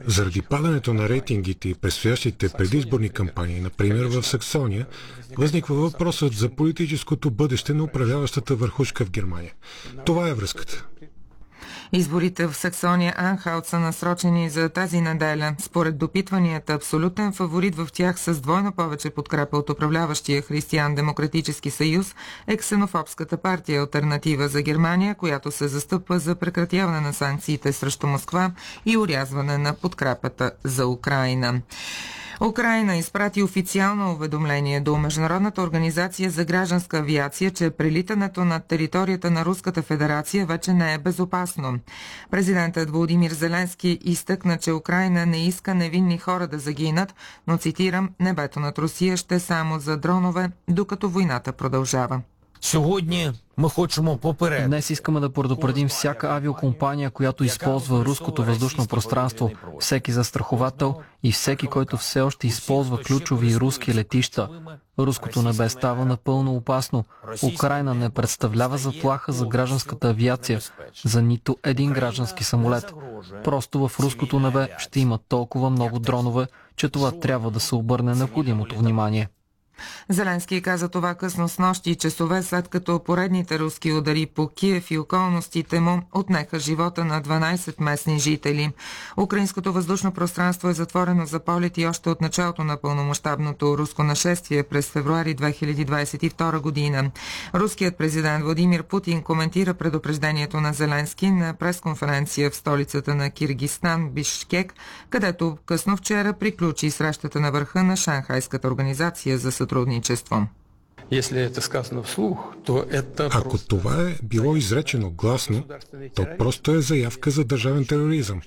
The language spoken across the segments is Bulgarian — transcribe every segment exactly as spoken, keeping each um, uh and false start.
Заради падането на рейтингите и предстоящите предизборни кампании, например в Саксония, възниква въпросът за политическото бъдеще на управляващата върхушка в Германия. Това е връзката. Изборите в Саксония-Анхалт са насрочени за тази неделя. Според допитванията, абсолютен фаворит в тях с двойно повече подкрепа от управляващия Християн-демократически съюз е ксенофобската партия Алтернатива за Германия, която се застъпва за прекратяване на санкциите срещу Москва и орязване на подкрепата за Украйна. Украйна изпрати официално уведомление до Международната организация за гражданска авиация, че прелитането над територията на Руската федерация вече не е безопасно. Президентът Володимир Зеленски изтъкна, че Украйна не иска невинни хора да загинат, но, цитирам, небето над Русия ще е само за дронове, докато войната продължава. Днес искаме да предупредим всяка авиокомпания, която използва руското въздушно пространство, всеки застраховател и всеки, който все още използва ключови руски летища. Руското небе става напълно опасно. Украйна не представлява заплаха за гражданската авиация, за нито един граждански самолет. Просто в руското небе ще има толкова много дронове, че това трябва да се обърне необходимото внимание. Зеленски каза това късно снощи, часове след като поредните руски удари по Киев и околностите му отнеха живота на дванайсет местни жители. Украинското въздушно пространство е затворено за полети още от началото на пълномащабното руско нашествие през февруари две хиляди двадесет и втора година. Руският президент Владимир Путин коментира предупреждението на Зеленски на пресконференция в столицата на Киргизстан, Бишкек, където късно вчера приключи срещата на върха на Шанхайската организация за сътрудничество. Ако това е било изречено гласно, то просто е заявка за държавен тероризъм.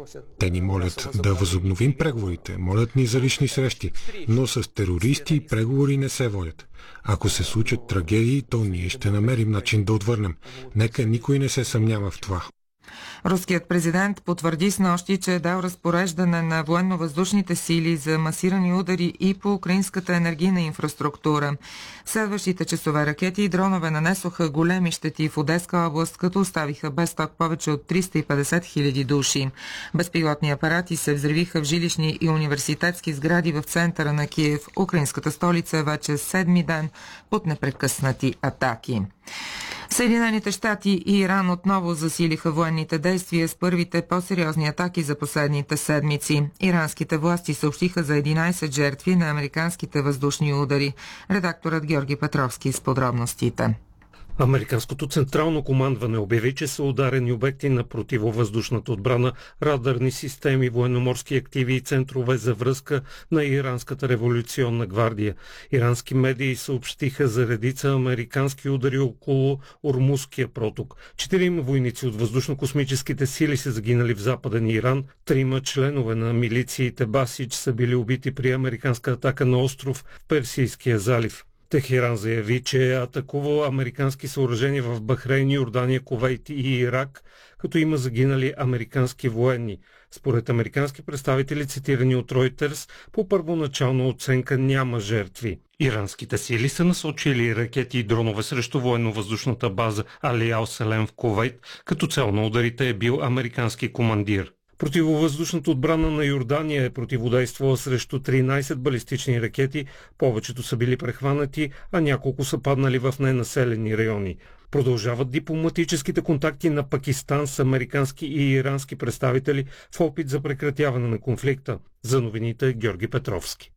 Те ни молят да възобновим преговорите, молят ни за лични срещи, но с терористи преговори не се водят. Ако се случат трагедии, то ние ще намерим начин да отвърнем. Нека никой не се съмнява в това. Руският президент потвърди снощи, че е дал разпореждане на военно-въздушните сили за масирани удари и по украинската енергийна инфраструктура. Следващите часове ракети и дронове нанесоха големи щети в Одеска област, като оставиха без ток повече от триста и петдесет хиляди души. Безпилотни апарати се взривиха в жилищни и университетски сгради в центъра на Киев. Украинската столица е вече седми ден под непрекъснати атаки. Съединените щати и Иран отново засилиха военните действия с първите по-сериозни атаки за последните седмици. Иранските власти съобщиха за единайсет жертви на американските въздушни удари. Редакторът Георги Петровски с подробностите. Американското централно командване обяви, че са ударени обекти на противовъздушната отбрана, радарни системи, военноморски активи и центрове за връзка на Иранската революционна гвардия. Ирански медии съобщиха за редица американски удари около Ормузския проток. Четирима войници от въздушно-космическите сили са загинали в западен Иран. Трима членове на милициите Басич са били убити при американска атака на остров в Персийския залив. Техеран заяви, че е атакувал американски съоръжения в Бахрейн, Йордания, Кувейт и Ирак, като има загинали американски военни. Според американски представители, цитирани от Reuters, по първоначална оценка няма жертви. Иранските сили са насочили ракети и дронове срещу военно-въздушната база Али Ал Салем в Кувейт, като цел на ударите е бил американски командир. Противовъздушната отбрана на Йордания е противодействала срещу тринайсет балистични ракети, повечето са били прехванати, а няколко са паднали в ненаселени райони. Продължават дипломатическите контакти на Пакистан с американски и ирански представители в опит за прекратяване на конфликта. За новините Георги Петровски.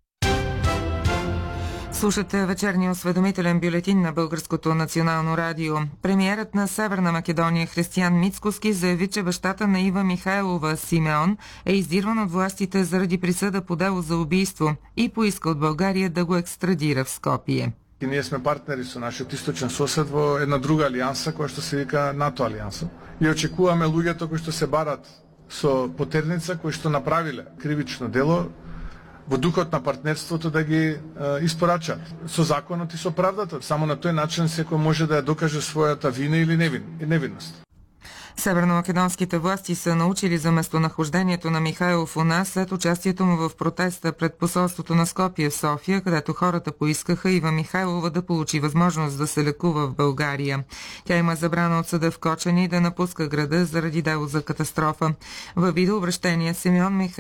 Слушате вечерния осведомителен бюлетин на Българското национално радио. Премиерът на Северна Македония Християн Мицкоски заяви, че бащата на Ива Михайлова Симеон е издирван от властите заради присъда по дело за убийство и поиска от България да го екстрадира в Скопие. И ние сме партнери со нашиот источен сосед во една друга алијанса која што се вика НАТО алијанса. И очекуваме луѓето кои што се барат со потерница, кои што направиле кривично дело, во духот на партнерството да ги е, испорачат со законот и со правдата. Само на тој начин секој може да ја докаже својата вина или невин, невинност. Северномакедонските власти са научили за местонахождението на Михайлов у нас след участието му в протеста пред посолството на Скопие в София, където хората поискаха Ива Михайлова да получи възможност да се лекува в България. Тя има забрана от съда в Кочани да напуска града заради дело за катастрофа. Във видеообращение Симеон Михайлов